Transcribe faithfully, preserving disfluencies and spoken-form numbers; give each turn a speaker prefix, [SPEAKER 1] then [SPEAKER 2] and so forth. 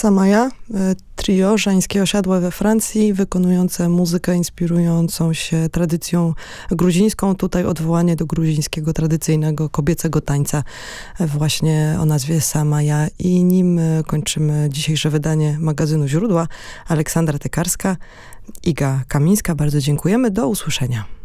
[SPEAKER 1] Samaja, trio żeńskie osiadłe we Francji, wykonujące muzykę inspirującą się tradycją gruzińską. Tutaj odwołanie do gruzińskiego, tradycyjnego, kobiecego tańca właśnie o nazwie Samaja. I nim kończymy dzisiejsze wydanie magazynu Źródła, Aleksandra Tekarska, Iga Kamińska, bardzo dziękujemy. Do usłyszenia.